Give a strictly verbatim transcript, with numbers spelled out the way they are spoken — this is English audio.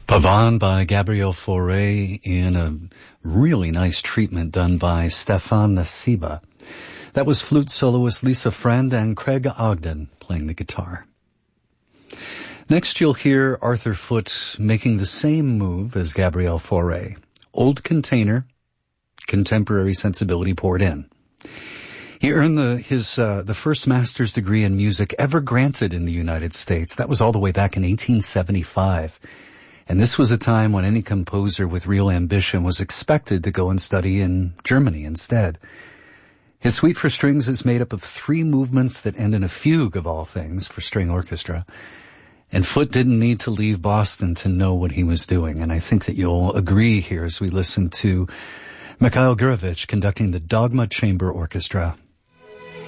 Pavane by Gabriel Fauré in a really nice treatment done by Stéphane Nasiba. That was flute soloist Lisa Friend and Craig Ogden playing the guitar. Next you'll hear Arthur Foote making the same move as Gabriel Fauré. Old container, contemporary sensibility poured in. He earned the, his, uh, the first master's degree in music ever granted in the United States. That was all the way back in eighteen seventy-five. And this was a time when any composer with real ambition was expected to go and study in Germany instead. His Suite for Strings is made up of three movements that end in a fugue, of all things, for string orchestra. And Foote didn't need to leave Boston to know what he was doing. And I think that you'll agree here as we listen to Mikhail Gurevich conducting the Dogma Chamber Orchestra.